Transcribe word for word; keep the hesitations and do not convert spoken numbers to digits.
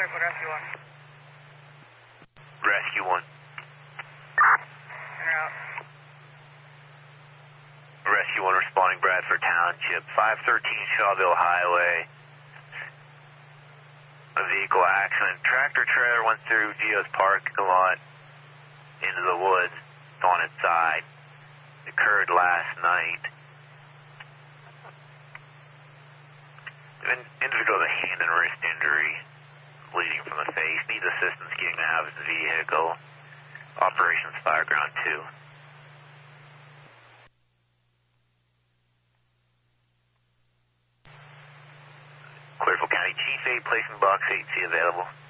Clearfield Rescue one. Rescue one. You're out. Rescue one responding Bradford Township, five thirteen Shawville Highway. A vehicle accident. Tractor trailer went through Geo's parking lot into the woods. It's on its side. It occurred last night. An individual with a hand and wrist injury, bleeding from the face, needs assistance getting out of his vehicle. Operations Fireground two. Clearfield County Chief eight, placing box eight C available.